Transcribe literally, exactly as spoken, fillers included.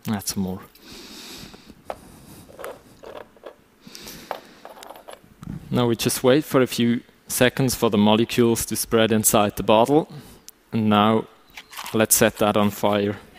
Add some more. Now we just wait for a few seconds for the molecules to spread inside the bottle. And now let's set that on fire.